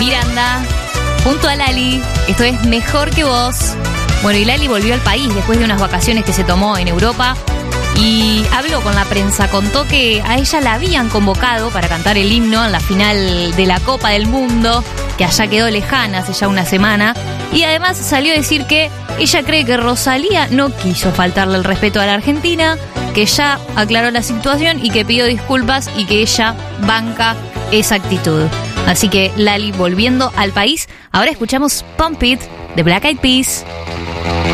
Miranda, junto a Lali. Esto es Mejor que Vos. Bueno, y Lali volvió al país después de unas vacaciones que se tomó en Europa y habló con la prensa. Contó que a ella la habían convocado para cantar el himno en la final de la Copa del Mundo, que allá quedó lejana hace ya una semana. Y además salió a decir que ella cree que Rosalía no quiso faltarle el respeto a la Argentina, que ya aclaró la situación y que pidió disculpas y que ella banca esa actitud. Así que Lali volviendo al país. Ahora escuchamos Pump It de Black Eyed Peas.